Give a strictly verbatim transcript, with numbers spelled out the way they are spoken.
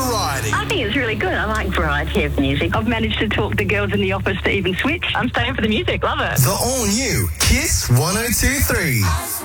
variety. I think it's really good. I like variety of music. I've managed to talk the girls in the office to even switch. I'm staying for the music. Love it. The all-new Kiss one oh two three.